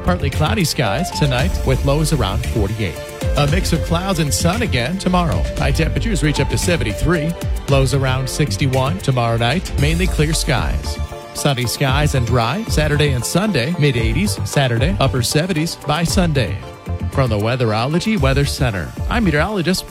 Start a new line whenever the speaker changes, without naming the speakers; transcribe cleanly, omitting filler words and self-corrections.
Partly cloudy skies tonight with lows around 48. A mix of clouds and sun again tomorrow. High temperatures reach up to 73. Lows around 61 tomorrow night. Mainly clear skies. Sunny skies and dry Saturday and Sunday. Mid-80s Saturday. Upper 70s by Sunday. From the Weatherology Weather Center, I'm meteorologist